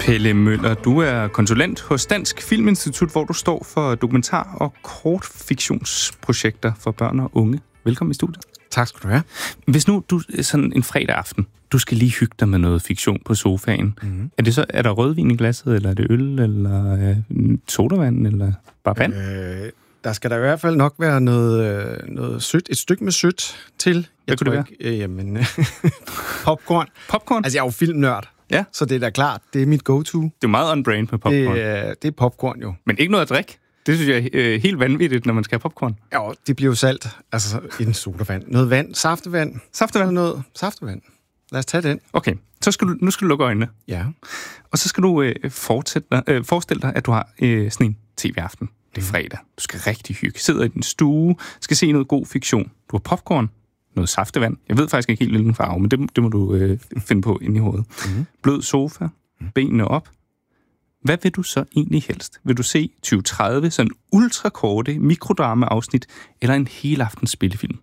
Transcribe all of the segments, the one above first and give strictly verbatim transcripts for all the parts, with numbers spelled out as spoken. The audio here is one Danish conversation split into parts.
Pelle Møller, du er konsulent hos Dansk Filminstitut, hvor du står for dokumentar- og kortfiktionsprojekter for børn og unge. Velkommen i studiet. Tak skal du have. Hvis nu du sådan en fredag aften, du skal lige hygge dig med noget fiktion på sofaen. Mm-hmm. Er det så er der rødvin i glasset, eller er det øl, eller øh, sodavand, eller bare vand? Øh, der skal der i hvert fald nok være noget, noget sødt, et stykke med sødt til. Jeg Hvad kunne det ikke, øh, jamen, popcorn. Popcorn? Altså, jeg er jo filmnørd. Ja. Så det er da klart, det er mit go-to. Det er meget on-brand med popcorn. Det, øh, det er popcorn jo. Men ikke noget at drikke? Det synes jeg er øh, helt vanvittigt, når man skal have popcorn. Ja, det bliver jo salt. Altså, en sodavand. Noget vand. Saftevand. Saftevand? Noget saftevand. Lad os tage den. Okay, så skal du, nu skal du lukke øjnene. Ja. Og så skal du øh, fortsætte, øh, forestille dig, at du har øh, sådan en tv-aften. Det er fredag. Du skal rigtig hygge. Sidder i din stue, skal se noget god fiktion. Du har popcorn, noget saftevand. Jeg ved faktisk ikke helt, hvilken farve, men det, det må du øh, finde på inde i hovedet. Mm-hmm. Blød sofa, benene op. Hvad vil du så egentlig helst? Vil du se tyve tredive, sådan ultrakorte mikrodrama-afsnit, eller en helaftens spillefilm?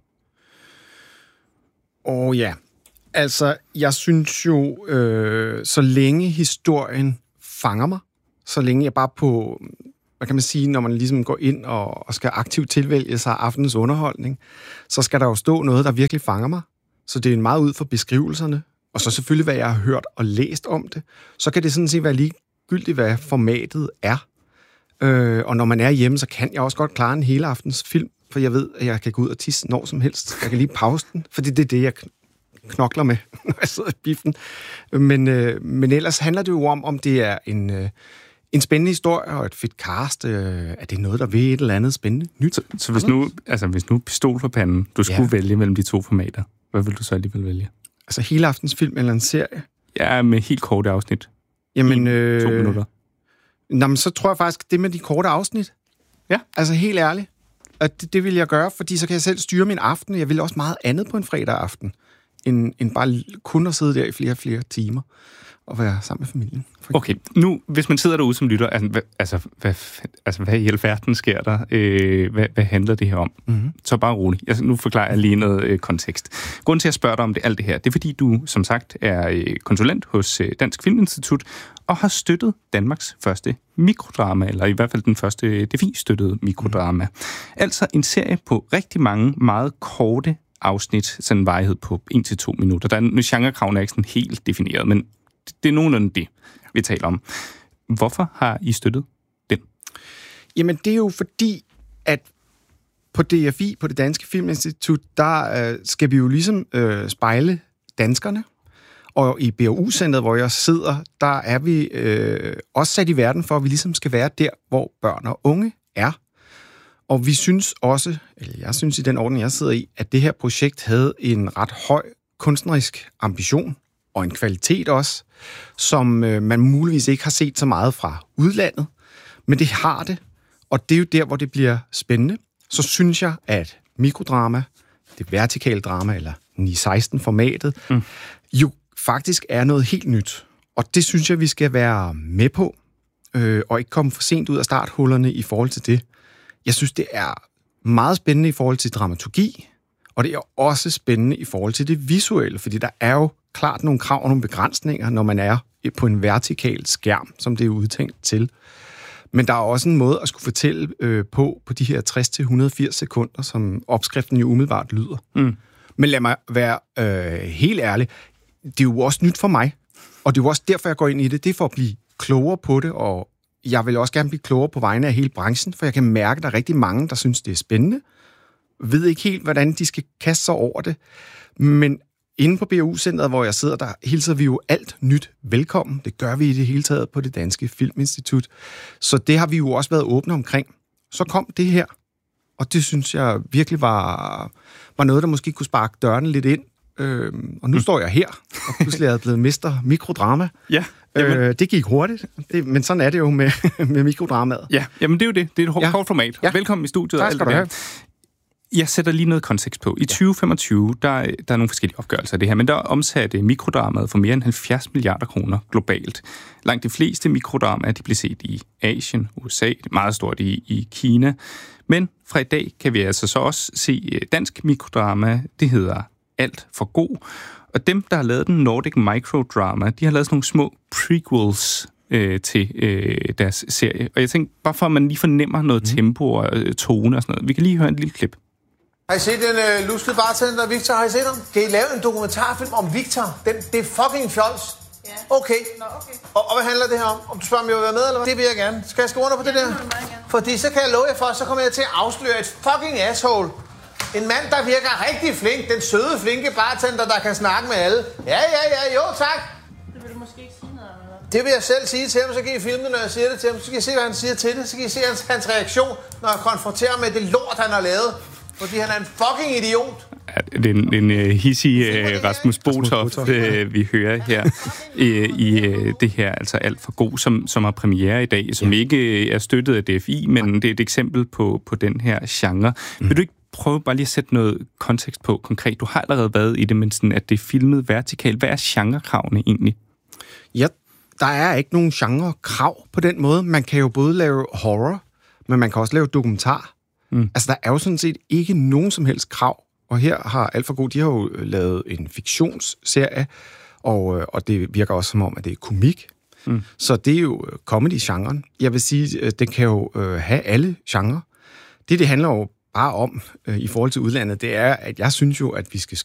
Åh oh, ja. Altså, jeg synes jo, øh, så længe historien fanger mig, så længe jeg bare på, hvad kan man sige, når man ligesom går ind og, og skal aktivt tilvælge sig aftenens underholdning, så skal der jo stå noget, der virkelig fanger mig. Så det er en meget ud for beskrivelserne, og så selvfølgelig, hvad jeg har hørt og læst om det. Så kan det sådan set være ligegyldigt, hvad formatet er. Øh, og når man er hjemme, så kan jeg også godt klare en hele aftens film, for jeg ved, at jeg kan gå ud og tisse når som helst. Jeg kan lige pause den, for det er det, jeg knokler med, når jeg sidder i biffen. Men, øh, men ellers handler det jo om, om det er en, øh, en spændende historie og et fedt cast. Øh, er det noget, der vil et eller andet spændende nyt? Så, så hvis, nu, altså, hvis nu pistol for panden, du skulle ja. vælge mellem de to formater, hvad vil du så alligevel vælge? Altså hele aftens film eller en serie? Ja, med helt korte afsnit. Jamen, øh, to minutter. Nå, men så tror jeg faktisk, det med de korte afsnit. Ja. Altså helt ærligt. At det, det vil jeg gøre, fordi så kan jeg selv styre min aften. Jeg vil også meget andet på en fredag aften, end, end bare kun at sidde der i flere og flere timer og være sammen med familien. Okay, nu, hvis man sidder derude som lytter, altså, hvad, altså, hvad, altså, hvad i hele verden sker der? Øh, hvad, hvad handler det her om? Mm-hmm. Så bare rolig. Jeg, nu forklarer jeg lige noget øh, kontekst. Grunden til, at jeg spørger dig om det, alt det her, det er, fordi du, som sagt, er øh, konsulent hos øh, Dansk Filminstitut og har støttet Danmarks første mikrodrama, eller i hvert fald den første D F I-støttede mikrodrama. Mm. Altså en serie på rigtig mange, meget korte afsnit, sådan en varighed på en til to minutter. Der er, genrekravene er ikke sådan helt defineret, men det er nogenlunde det, vi taler om. Hvorfor har I støttet den? Jamen, det er jo fordi, at på D F I, på det Danske Filminstitut, der øh, skal vi jo ligesom øh, spejle danskerne. Og i B O U-centret, hvor jeg sidder, der er vi øh, også sat i verden for, at vi ligesom skal være der, hvor børn og unge er. Og vi synes også, eller jeg synes i den orden, jeg sidder i, at det her projekt havde en ret høj kunstnerisk ambition, og en kvalitet også, som øh, man muligvis ikke har set så meget fra udlandet. Men det har det, og det er jo der, hvor det bliver spændende. Så synes jeg, at mikrodrama, det vertikale drama, eller ni seksten-formatet, mm. jo faktisk er noget helt nyt. Og det synes jeg, vi skal være med på, øh, og ikke komme for sent ud af starthullerne i forhold til det. Jeg synes, det er meget spændende i forhold til dramaturgi, og det er også spændende i forhold til det visuelle, fordi der er jo klart nogle krav og nogle begrænsninger, når man er på en vertikal skærm, som det er udtænkt til. Men der er også en måde at skulle fortælle øh, på, på de her tres til et hundrede og firs sekunder, som opskriften jo umiddelbart lyder. Mm. Men lad mig være øh, helt ærlig, det er jo også nyt for mig, og det er jo også derfor, jeg går ind i det. Det er for at blive klogere på det, og jeg vil også gerne blive klogere på vegne af hele branchen, for jeg kan mærke, at der er rigtig mange, der synes, det er spændende. Ved ikke helt, hvordan de skal kaste sig over det. Men inde på B O U-centret, hvor jeg sidder, der hilser vi jo alt nyt velkommen. Det gør vi i det hele taget på det Danske Filminstitut. Så det har vi jo også været åbne omkring. Så kom det her, og det synes jeg virkelig var, var noget, der måske kunne sparke dørene lidt ind. Øhm, og nu mm. står jeg her, og pludselig er jeg blevet mester mikrodrama. Ja. Øh, det gik hurtigt, det, men sådan er det jo med, med mikrodramaet. Ja, jamen det er jo det. Det er et ja. kort format. Ja. Velkommen i studiet. Tak skal du have. Jeg sætter lige noget kontekst på. I ja. tyve femogtyve, der, der er nogle forskellige opgørelser af det her, men der omsatte mikrodramaet for mere end halvfjerds milliarder kroner globalt. Langt de fleste mikrodramaer, de blev set i Asien, U S A, meget stort i, i Kina. Men fra i dag kan vi altså så også se dansk mikrodrama, det hedder Alt for god. Og dem, der har lavet den Nordic Microdrama, de har lavet sådan nogle små prequels øh, til øh, deres serie. Og jeg tænkte, bare for at man lige fornemmer noget mm. tempo og øh, tone og sådan noget. Vi kan lige høre en lille klip. Har I set den øh, luskede bartender, Victor? Har I set ham? Kan I lave en dokumentarfilm om Victor? Den, det er fucking fjols. Ja. Okay. Nå, okay. Og, og hvad handler det her om? Om du spørger, om jeg vil være med, eller hvad? Det vil jeg gerne. Skal jeg skrive under på det der? Fordi så kan jeg love jer for, så kommer jeg til at afsløre et fucking asshole. En mand, der virker rigtig flink. Den søde, flinke bartender, der kan snakke med alle. Ja, ja, ja, jo, tak. Det vil du måske ikke sige noget om, eller? Det vil jeg selv sige til ham, så kan I filme det, når jeg siger det til ham. Så kan I se, hvad han siger til det. Så kan I se hans, hans reaktion, når jeg konfronterer med det lort, han har lavet. Fordi han er en fucking idiot. Ja, det er en, en uh, hissig uh, Rasmus Botoft, uh, vi hører her uh, i uh, det her, altså Alt for god, som, som har premiere i dag, som ja. ikke er støttet af D F I, men det er et eksempel på, på den her genre. Mm. Vil du ikke prøve bare lige at sætte noget kontekst på konkret? Du har allerede været i det, men sådan, at det er filmet vertikalt. Hvad er genrekravene egentlig? Ja, der er ikke nogen genrekrav på den måde. Man kan jo både lave horror, men man kan også lave dokumentar. Mm. Altså, der er jo sådan set ikke nogen som helst krav. Og her har Alt for god, de har jo lavet en fiktionsserie, og, og det virker også som om, at det er komik. Mm. Så det er jo comedy-genren. Jeg vil sige, at den kan jo øh, have alle genrer. Det, det handler jo bare om øh, i forhold til udlandet, det er, at jeg synes jo, at vi skal